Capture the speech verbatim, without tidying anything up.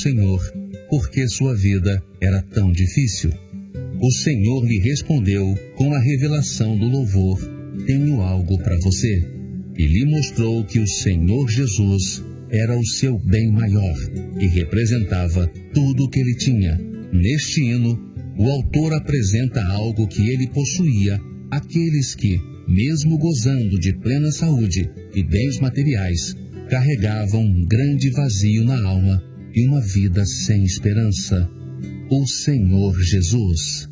Senhor, porque sua vida era tão difícil. O Senhor lhe respondeu com a revelação do louvor: tenho algo para você. E lhe mostrou que o Senhor Jesus era o seu bem maior e representava tudo o que ele tinha. Neste hino, o autor apresenta algo que ele possuía àqueles que, mesmo gozando de plena saúde e bens materiais, carregavam um grande vazio na alma e uma vida sem esperança. O Senhor Jesus.